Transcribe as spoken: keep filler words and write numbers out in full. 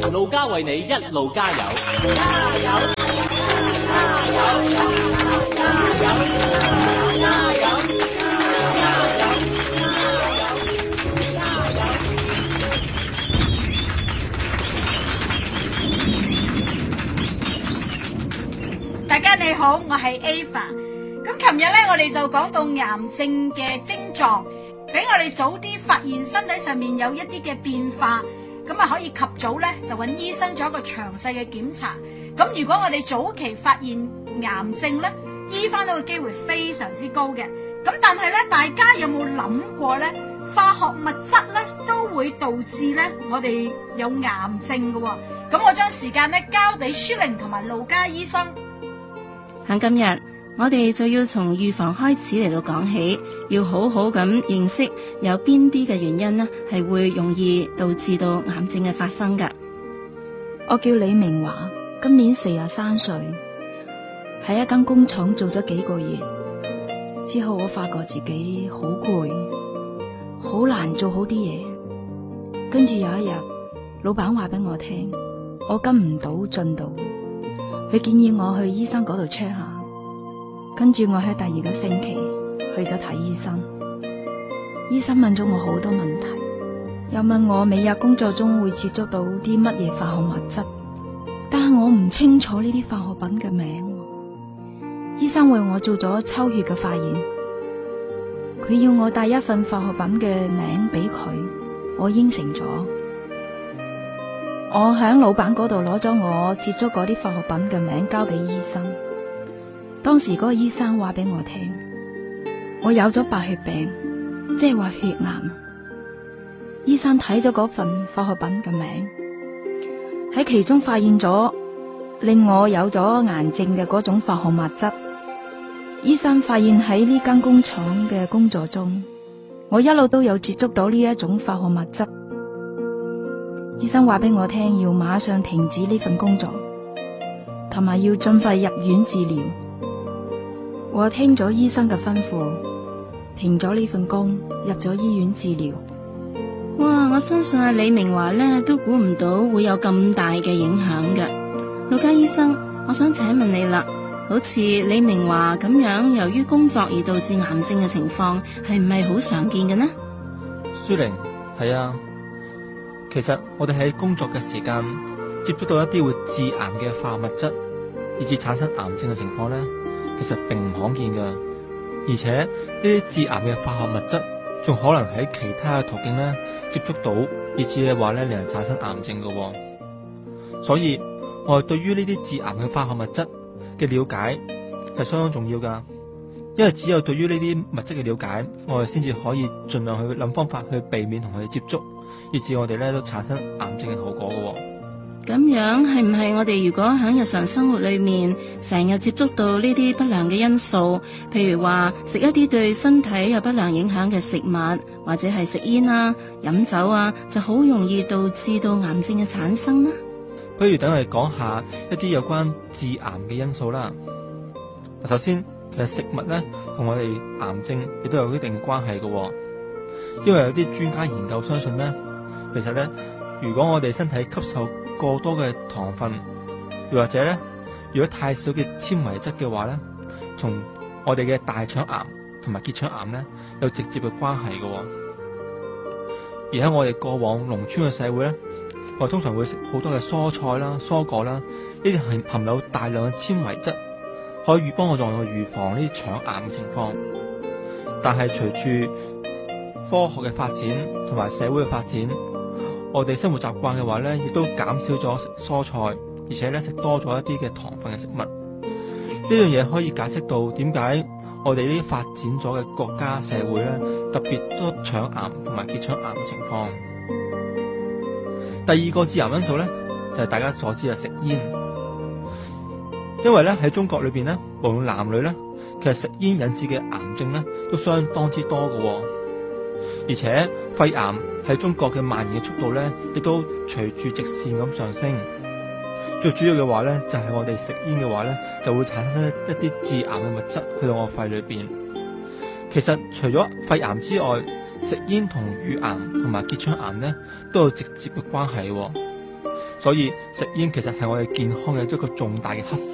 路加為你一路加油， 加油！加油！加油！加油！加油！ 大家你好，我係 Ava。咁琴日咧，我哋就講到癌症嘅症狀，俾我哋早啲發現身體上面有一啲嘅變化，咁啊可以及早咧就揾醫生做一個詳細嘅檢查。咁如果我哋早期發現癌症咧，醫翻到嘅機會非常之高嘅。咁但係咧，大家有冇諗過咧？化學物質咧都會導致咧我哋有癌症嘅。咁我將時間咧交俾舒玲同埋路加醫生。 喺今日，我哋就要從預防開始嚟到講起，要好好咁認識有邊啲嘅原因呢係會容易導致到癌症嘅發生㗎。 我叫李明華，今年四十三歲，喺一間工廠做咗幾個月之後，我發覺自己好攰，好難做好啲嘢。跟住有一日，老闆話俾我聽，我跟唔到進度。佢建議我去醫生嗰度 check 下，跟住我喺第二個星期去咗睇醫生。醫生問咗我好多問題，又問我每日工作中會接觸到啲乜嘢化學物質，但係我唔清楚呢啲化學品嘅名。醫生為我做咗抽血嘅化驗，佢要我帶一份化學品嘅名俾佢，我應承咗。我喺老闆嗰度攞咗我接觸嗰啲化學品嘅名交俾醫生。當時嗰個醫生話俾我聽，我有咗白血病，即係話血癌。醫生睇咗嗰份化學品嘅名，喺其中發現咗令我有咗癌症嘅嗰種化學物質。醫生發現喺呢間工廠嘅工作中，我一路都有接觸到呢一種化學物質。醫生話俾我聽，要馬上停止呢份工作，同埋要盡快入院治療。我聽咗醫生嘅吩咐，停咗呢份工，入咗醫院治療。 哇！我相信阿李明華咧都估唔到會有咁大嘅影響嘅。路加醫生，我想請問你啦，好似李明華咁樣，由於工作而導致癌症嘅情況，係唔係好常見嘅呢？ 舒玲，係啊。其實我哋喺工作嘅時間接觸到一啲會致癌嘅化學物質，以致產生癌症嘅情況呢，其實並唔罕見噶。而且呢啲致癌嘅化學物質仲可能喺其他嘅途徑呢接觸到，以致嘅話呢令人產生癌症噶。所以我哋對於呢啲致癌嘅化學物質嘅了解係相當重要噶，因為只有對於呢啲物質嘅了解，我哋先至可以盡量去諗方法去避免同佢哋接觸，以致我哋咧都產生癌症嘅後果嘅。 咁樣係唔係我哋如果喺日常生活裏面成日接觸到呢啲不良嘅因素，譬如話食一啲對身體有不良影響嘅食物，或者係食煙啊、飲酒啊，就好容易導致到癌症嘅產生呢？ 不如等我哋講下一啲有關致癌嘅因素啦。首先，其實食物咧同我哋癌症亦都有一定嘅關係嘅，因為有啲專家研究相信咧，其實咧，如果我哋身體吸收過多嘅糖分，又或者咧，如果太少嘅纖維質嘅話咧，從我哋嘅大腸癌同埋結腸癌咧有直接嘅關係嘅。而喺我哋過往農村嘅社會咧，我哋通常會食好多嘅蔬菜啦、蔬果啦，呢啲係含有大量嘅纖維質，可以幫我哋預防呢啲腸癌嘅情況。但係隨住科學嘅發展同埋社會嘅發展，我哋生活習慣嘅話咧，亦都減少咗食蔬菜，而且咧食多咗一啲嘅糖分嘅食物。呢樣嘢可以解釋到點解我哋呢啲發展咗嘅國家社會咧，特別多腸癌同埋結腸癌嘅情況。第二個致癌因素咧，就係大家所知嘅食煙。因為咧喺中國裏邊咧，無論男女咧，其實食煙引致嘅癌症咧都相當之多嘅，而且肺癌喺中國嘅蔓延嘅速度咧，亦都隨住直線咁上升。最主要嘅話咧，就係我哋食煙嘅話咧，就會產生一啲致癌嘅物質去到我肺裏邊。其實除咗肺癌之外，食煙同乳癌同埋結腸癌咧都有直接嘅關係。 所以食煙其實係我哋健康嘅一個重大嘅黑